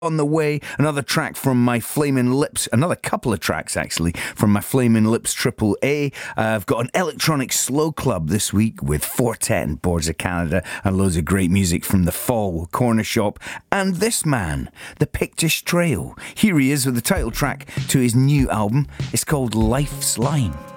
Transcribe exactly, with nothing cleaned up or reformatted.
On the way, another track from my Flamin' Lips, another couple of tracks actually from my Flamin' Lips Triple A. Uh, I've got an electronic slow club this week with Fortet and Boards of Canada and loads of great music from The Fall, Corner Shop, and this man, The Pictish Trail. Here he is with the title track to his new album. It's called Life's Line.